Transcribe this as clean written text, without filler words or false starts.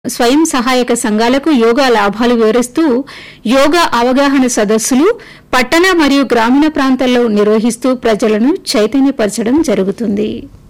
స్వయం సహాయక సంఘాలకు యోగా లాభాలు వివరిస్తూ యోగా అవగాహన సదస్సులు పట్టణ మరియు గ్రామీణ ప్రాంతాల్లో నిర్వహిస్తూ ప్రజలను చైతన్యపరచడం జరుగుతుంది.